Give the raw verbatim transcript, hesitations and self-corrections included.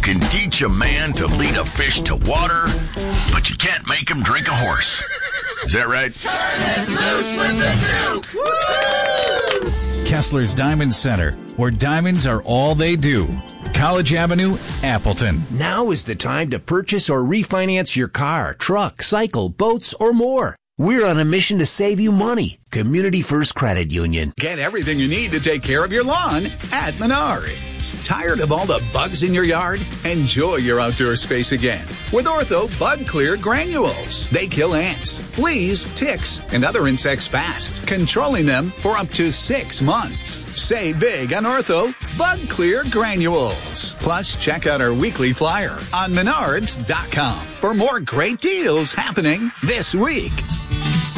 can teach a man to lead a fish to water, but you can't make him drink a horse. Is that right? Turn it loose with the Duke! Kessler's Diamond Center, where diamonds are all they do. College Avenue, Appleton. Now is the time to purchase or refinance your car, truck, cycle, boats, or more. We're on a mission to save you money. Community First Credit Union. Get everything you need to take care of your lawn at Menards. Tired of all the bugs in your yard? Enjoy your outdoor space again with Ortho Bug Clear Granules. They kill ants, fleas, ticks, and other insects fast, controlling them for up to six months. Save big on Ortho Bug Clear Granules. Plus, check out our weekly flyer on menards dot com for more great deals happening this week.